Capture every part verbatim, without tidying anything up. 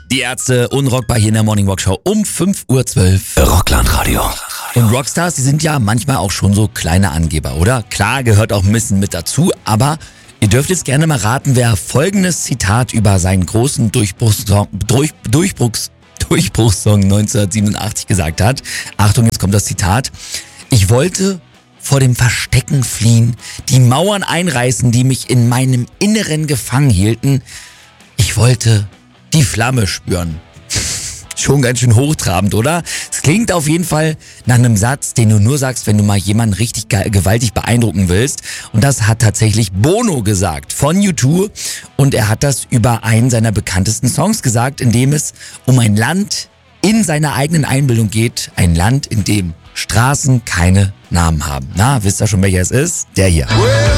Die Ärzte, unrockbar hier in der Morning Rock Show um fünf Uhr zwölf. Rocklandradio. Und Rockstars, die sind ja manchmal auch schon so kleine Angeber, oder? Klar, gehört auch ein bisschen mit dazu, aber ihr dürft jetzt gerne mal raten, wer folgendes Zitat über seinen großen Durchbruchssong, durch, Durchbruchs, Durchbruchssong neunzehnhundertsiebenundachtzig gesagt hat. Achtung, jetzt kommt das Zitat. Ich wollte vor dem Verstecken fliehen, die Mauern einreißen, die mich in meinem Inneren gefangen hielten. Ich wollte die Flamme spüren. Schon ganz schön hochtrabend, oder? Es klingt auf jeden Fall nach einem Satz, den du nur sagst, wenn du mal jemanden richtig ge- gewaltig beeindrucken willst. Und das hat tatsächlich Bono gesagt von U zwei. Und er hat das über einen seiner bekanntesten Songs gesagt, in dem es um ein Land in seiner eigenen Einbildung geht. Ein Land, in dem Straßen keine Namen haben. Na, wisst ihr schon, welcher es ist? Der hier.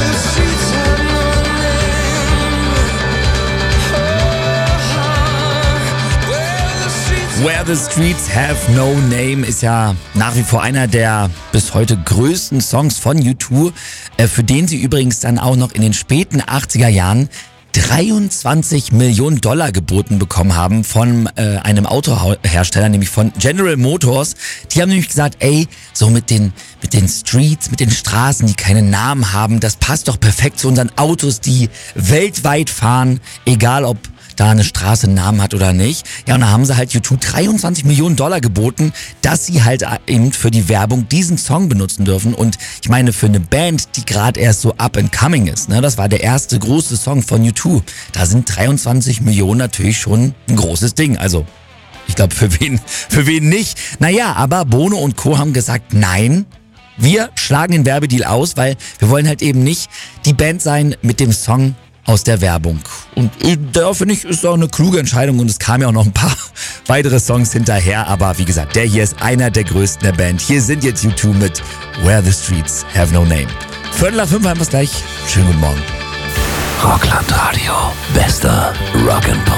Where the Streets Have No Name ist ja nach wie vor einer der bis heute größten Songs von U zwei, äh, für den sie übrigens dann auch noch in den späten achtziger Jahren dreiundzwanzig Millionen Dollar geboten bekommen haben von äh, einem Autohersteller, nämlich von General Motors. Die haben nämlich gesagt, ey, so mit den mit den Streets, mit den Straßen, die keinen Namen haben, das passt doch perfekt zu unseren Autos, die weltweit fahren, egal ob da eine Straße einen Namen hat oder nicht. Ja, und da haben sie halt U zwei dreiundzwanzig Millionen Dollar geboten, dass sie halt eben für die Werbung diesen Song benutzen dürfen. Und ich meine, für eine Band, die gerade erst so up and coming ist, ne, das war der erste große Song von U zwei. Da sind dreiundzwanzig Millionen natürlich schon ein großes Ding. Also, ich glaube, für wen, für wen nicht? Naja, aber Bono und Co. haben gesagt, nein, wir schlagen den Werbedeal aus, weil wir wollen halt eben nicht die Band sein mit dem Song aus der Werbung. Und da finde ich, ist doch eine kluge Entscheidung und es kamen ja auch noch ein paar weitere Songs hinterher, aber wie gesagt, der hier ist einer der größten der Band. Hier sind jetzt U zwei mit Where the Streets Have No Name. Viertel nach fünf haben wir es gleich. Schönen guten Morgen. Rocklandradio. Bester Rock'n'Pop.